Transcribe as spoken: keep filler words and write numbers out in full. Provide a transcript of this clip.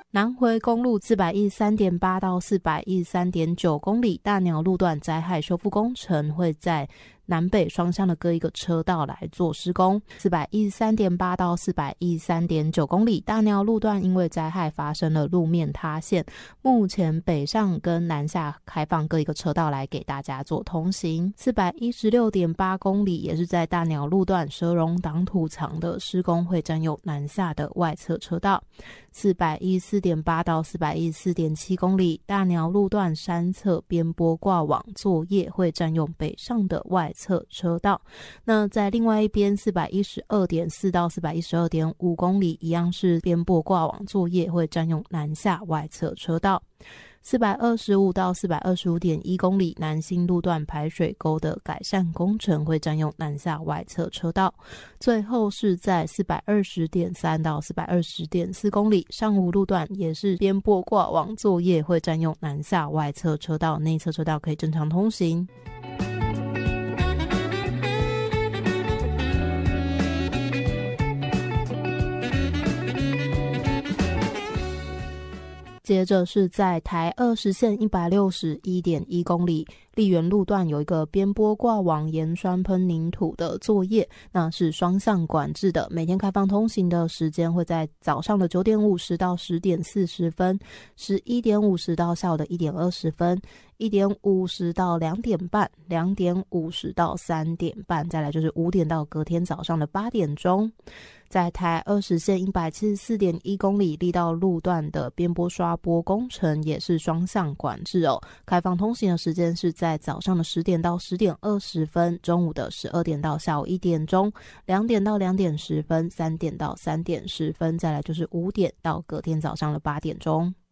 南回公路四百一十三点八到四百一十三点九公里大鸟路段灾害修复工程会在南北双向的各一个车道来做施工。四百一十三点八到四百一十三点九公里大鸟路段因为灾害发生了路面塌陷，目前北上跟南下开放各一个车道来给大家做通行。四百一十六点八公里也是在大鸟路段蛇容挡土墙的施工会占用南下的外侧车道。四百一十四点八到四百一十四点七公里大鸟路段山侧边坡挂网作业会占用北上的外侧车道。那在另外一边四百一十二点四到四百一十二点五公里一样是边坡挂网作业会占用南下外侧车道。四百二十五到四百二十五点一公里南新路段排水沟的改善工程会占用南下外侧车道。最后是在四百二十点三到四百二十点四公里上湖路段也是边坡挂网作业会占用南下外侧车道，内侧车道可以正常通行。接着是在台二十线一百六十一点一公里丽园路段有一个边坡挂网盐酸喷凝土的作业，那是双向管制的，每天开放通行的时间会在早上的九点五十到十点四十分，十一点五十到下午的一点二十分，一点五十到两点半，两点五十到三点半，再来就是五点到隔天早上的八点钟。在台二十线一百七十四点一公里力道路段的边坡刷坡工程也是双向管制哦，开放通行的时间是在早上的十点到十点二十分，中午的十二点到下午一点钟，两点到两点十分，三点到三点十分，再来就是五点到隔天早上的八点钟。